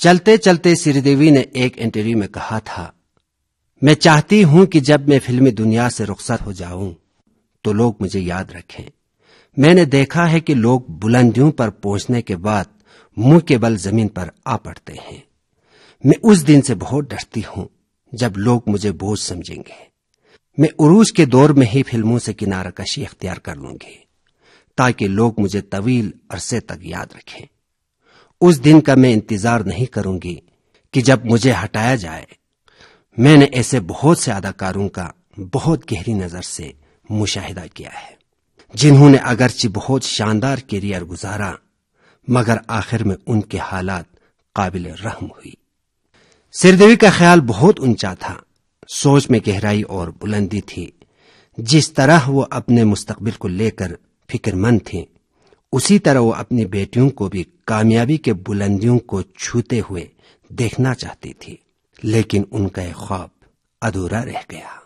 چلتے چلتے سری دیوی نے ایک انٹرویو میں کہا تھا، میں چاہتی ہوں کہ جب میں فلمی دنیا سے رخصت ہو جاؤں تو لوگ مجھے یاد رکھیں۔ میں نے دیکھا ہے کہ لوگ بلندیوں پر پہنچنے کے بعد منہ کے بل زمین پر آ پڑتے ہیں۔ میں اس دن سے بہت ڈرتی ہوں جب لوگ مجھے بوجھ سمجھیں گے۔ میں عروج کے دور میں ہی فلموں سے کنارہ کشی اختیار کر لوں گی تاکہ لوگ مجھے طویل عرصے تک یاد رکھیں۔ اس دن کا میں انتظار نہیں کروں گی کہ جب مجھے ہٹایا جائے۔ میں نے ایسے بہت سے اداکاروں کا بہت گہری نظر سے مشاہدہ کیا ہے جنہوں نے اگرچہ بہت شاندار کیریئر گزارا مگر آخر میں ان کے حالات قابل رحم ہوئی۔ سری دیوی کا خیال بہت اونچا تھا، سوچ میں گہرائی اور بلندی تھی۔ جس طرح وہ اپنے مستقبل کو لے کر فکر مند تھیں اسی طرح وہ اپنی بیٹیوں کو بھی کامیابی کے بلندیوں کو چھوتے ہوئے دیکھنا چاہتی تھی، لیکن ان کا ایک خواب ادھورا رہ گیا۔